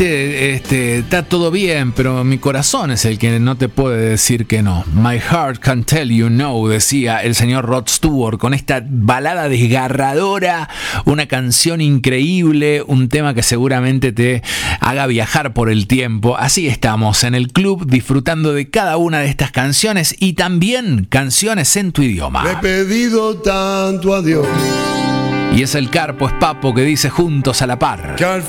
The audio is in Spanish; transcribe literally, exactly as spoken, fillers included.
Este, está todo bien, pero mi corazón es el que no te puede decir que no. My heart can tell you no, decía el señor Rod Stewart, con esta balada desgarradora, una canción increíble, un tema que seguramente te haga viajar por el tiempo. Así estamos en el club disfrutando de cada una de estas canciones y también canciones en tu idioma. Le he pedido tanto a Dios Y es el Carpo, es Papo, que dice juntos a la par. que al